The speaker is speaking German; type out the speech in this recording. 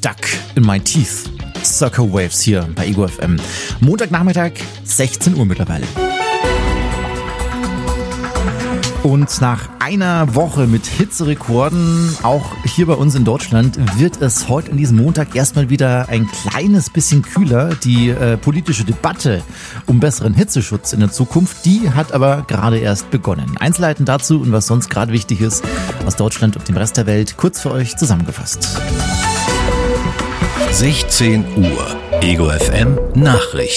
Stuck in My Teeth. Circle Waves hier bei Ego FM. Montagnachmittag, 16 Uhr mittlerweile. Und nach einer Woche mit Hitzerekorden, auch hier bei uns in Deutschland, wird es heute an diesem Montag erstmal wieder ein kleines bisschen kühler. Die politische Debatte um besseren Hitzeschutz in der Zukunft, die hat aber gerade erst begonnen. Einzelheiten dazu und was sonst gerade wichtig ist aus Deutschland und dem Rest der Welt, kurz für euch zusammengefasst. 16 Uhr. Ego FM Nachrichten.